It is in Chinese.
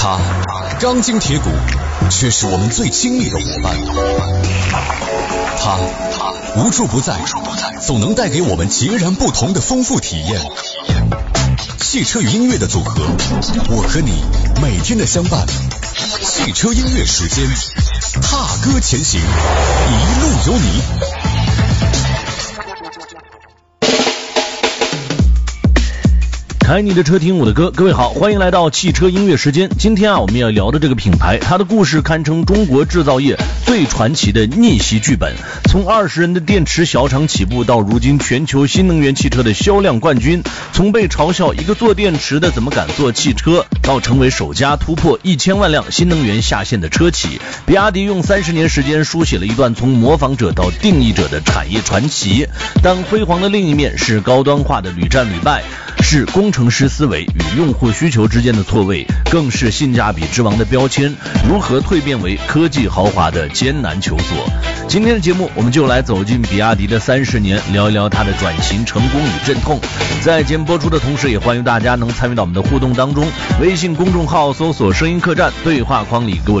他钢筋铁骨，却是我们最亲密的伙伴。他无处不在，总能带给我们截然不同的丰富体验。汽车与音乐的组合，我和你每天的相伴。汽车音乐时间，踏歌前行，一路有你。 开你的车，听我的歌。各位好，欢迎来到汽车音乐时间。今天我们要聊的这个品牌，它的故事堪称中国制造业最传奇的逆袭剧本。从20人的电池小厂起步，到如今全球新能源汽车的销量冠军；从被嘲笑一个做电池的怎么敢做汽车，到成为首家突破1000万辆新能源下线的车企，比亚迪用30年时间书写了一段从模仿者到定义者的产业传奇。但辉煌的另一面是高端化的屡战屡败，是工程师思维与用户需求之间的错位，更是性价比之王的标签如何蜕变为科技豪华的艰难求索。今天的节目我们就来走进比亚迪的30年，聊一聊它的转型成功与阵痛。在节目播出的同时，也欢迎大家能参与到我们的互动当中，微信公众号搜索声音客栈，对话框里给我